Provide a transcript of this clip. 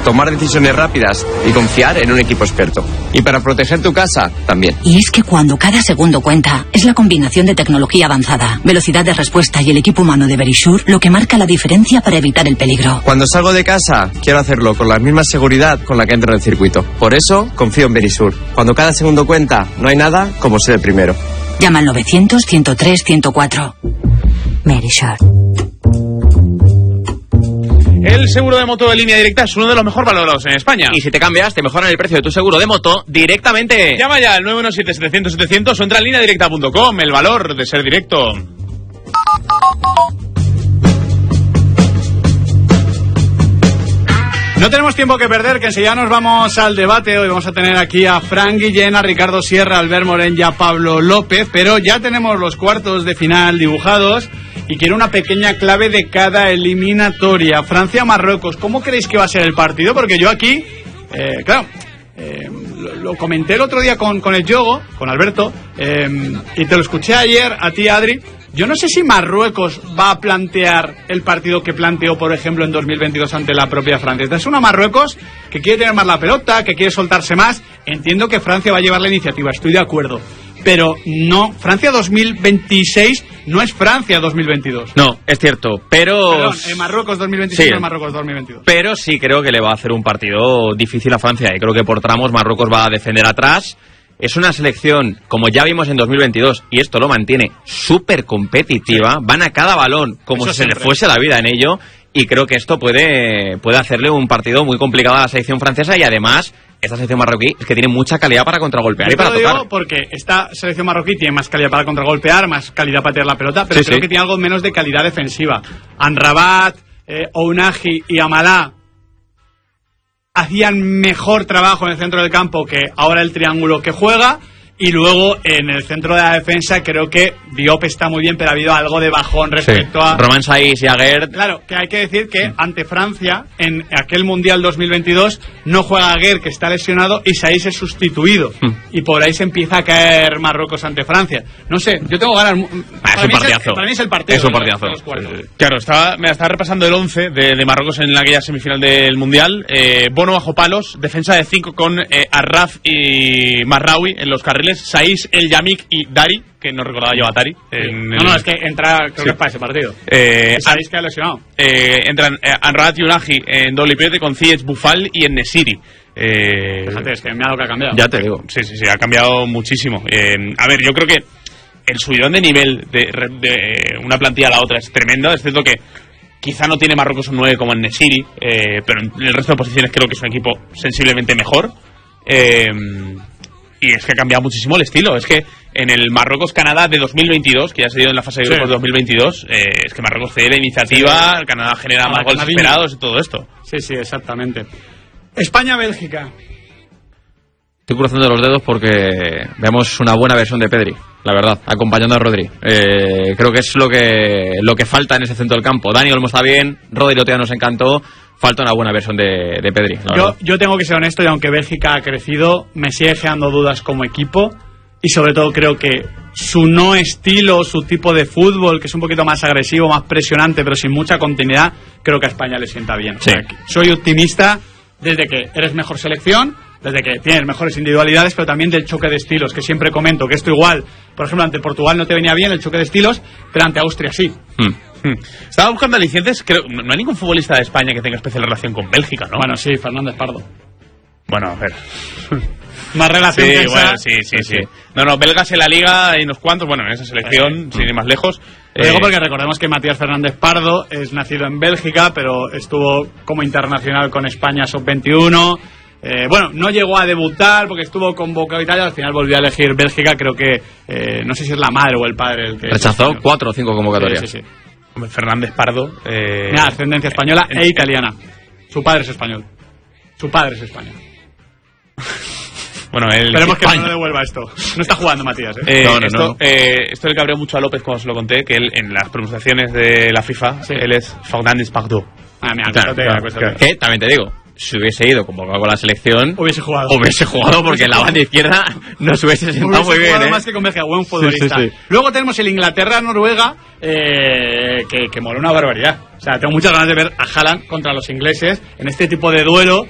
tomar decisiones rápidas y confiar en un equipo experto. Y para proteger tu casa, también. Y es que cuando cada segundo cuenta, es la combinación de tecnología avanzada, velocidad de respuesta y el equipo humano de Verisure lo que marca la diferencia para evitar el peligro. Cuando salgo de casa, quiero hacerlo con la misma seguridad con la que entro en el circuito. Por eso, confío en Verisure. Cuando cada segundo cuenta, no hay nada como ser el primero. Llama al 900-103-104. Verisure. El seguro de moto de Línea Directa es uno de los mejor valorados en España. Y si te cambias, te mejoran el precio de tu seguro de moto directamente. Llama ya al 917-700-700 o entra en lineadirecta.com. El valor de ser directo. No tenemos tiempo que perder, que enseguida nos vamos al debate. Hoy vamos a tener aquí a Fran Guillén, a Ricardo Sierra, a Albert Morén y a Pablo López. Pero ya tenemos los cuartos de final dibujados y quiero una pequeña clave de cada eliminatoria. Francia-Marruecos, ¿cómo creéis que va a ser el partido? Porque yo aquí, lo comenté el otro día con el Yogo, con Alberto, y te lo escuché ayer a ti, Adri. Yo no sé si Marruecos va a plantear el partido que planteó, por ejemplo, en 2022 ante la propia Francia. Es una Marruecos que quiere tener más la pelota, que quiere soltarse más. Entiendo que Francia va a llevar la iniciativa, estoy de acuerdo. Pero no, Francia 2026 no es Francia 2022. No, es cierto, pero... Perdón, Marruecos 2026 sí, no es Marruecos 2022. Pero sí creo que le va a hacer un partido difícil a Francia. Y creo que por tramos Marruecos va a defender atrás. Es una selección, como ya vimos en 2022, y esto lo mantiene súper competitiva. Sí. Van a cada balón como si se le fuese la vida en ello. Y creo que esto puede hacerle un partido muy complicado a la selección francesa. Y además, esta selección marroquí es que tiene mucha calidad para contragolpear y para tocar. Yo digo porque esta selección marroquí tiene más calidad para contragolpear, más calidad para tirar la pelota, pero creo que tiene algo menos de calidad defensiva. Amrabat, Ounahi y Amalá hacían mejor trabajo en el centro del campo que ahora el triángulo que juega. Y luego en el centro de la defensa creo que Diop está muy bien, pero ha habido algo de bajón respecto a Romain Saïs y Aguerd. Claro, que hay que decir que ante Francia en aquel Mundial 2022 no juega Aguerd, que está lesionado, y Saïs es sustituido. Y por ahí se empieza a caer Marruecos ante Francia. No sé, yo tengo ganas. Es un partidazo. Para mí es el partido. Es un partidazo. Claro, estaba repasando el 11 de Marruecos en aquella semifinal del Mundial. Bono bajo palos, defensa de 5 con Arraf y Marraoui en los carriles. Saïs, El Yamik y Dari, que no recordaba yo a Dari. No, es que entra, creo que es para ese partido. Saïs que ha lesionado. Entran Amrabat y Ounahi en doble pivote con Ziyech, Boufal y en Nesiri. Fíjate, es que mira lo que ha cambiado. Ya te digo. Sí, ha cambiado muchísimo. A ver, yo creo que el subidón de nivel de una plantilla a la otra es tremendo. Es cierto que quizá no tiene Marruecos un 9 como en Nesiri, pero en el resto de posiciones creo que es un equipo sensiblemente mejor. Y es que ha cambiado muchísimo el estilo. Es que en el Marruecos-Canadá de 2022, que ya se dio en la fase de grupos de 2022, es que Marruecos cede la iniciativa, el Canadá genera más goles esperados y todo esto. Sí, exactamente. España-Bélgica. Estoy cruzando los dedos porque vemos una buena versión de Pedri, la verdad, acompañando a Rodri. Creo que es lo que falta en ese centro del campo. Dani Olmo está bien, Rodri ya nos encantó. Falta una buena versión de Pedri. Yo tengo que ser honesto, y aunque Bélgica ha crecido, me sigue generando dudas como equipo. Y sobre todo creo que su no estilo, su tipo de fútbol, que es un poquito más agresivo, más presionante, pero sin mucha continuidad, creo que a España le sienta bien. Sí. O sea, soy optimista desde que eres mejor selección, desde que tienes mejores individualidades, pero también del choque de estilos, que siempre comento que esto igual, por ejemplo, ante Portugal no te venía bien el choque de estilos, pero ante Austria sí. Estaba buscando alicientes, creo, no hay ningún futbolista de España que tenga especial relación con Bélgica, ¿no? Bueno, sí, Fernández Pardo. Bueno, a ver. Más relación que esa. Sí. No, belgas en la liga hay unos cuantos, bueno, en esa selección, sin ir más lejos. Lo digo porque recordemos que Matías Fernández Pardo es nacido en Bélgica, pero estuvo como internacional con España sub-21. Bueno, no llegó a debutar porque estuvo convocado y tal, al final volvió a elegir Bélgica. Creo que, no sé si es la madre o el padre el que rechazó 4 o 5 convocatorias. Sí. Fernández Pardo. Ascendencia española e italiana. Su padre es español. Bueno, esperemos que no devuelva esto. No está jugando Matías, No. Esto le cabreó mucho a López cuando se lo conté, que él en las pronunciaciones de la FIFA, él es Fernández Pardo. Claro. Que también te digo, si hubiese ido convocado con la selección, hubiese jugado porque en la banda izquierda no se hubiese sentado muy bien. Más que con Bélgica, buen futbolista. Sí. Luego tenemos el Inglaterra-Noruega, que mola una barbaridad. O sea, tengo muchas ganas de ver a Haaland contra los ingleses en este tipo de duelo